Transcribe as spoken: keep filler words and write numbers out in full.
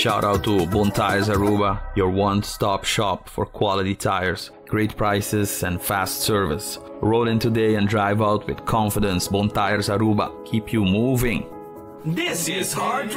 Shout out to Bon Tires Aruba, your one-stop shop for quality tires, great prices and fast service. Roll in today and drive out with confidence. Bon Tires Aruba, keep you moving. This is Hard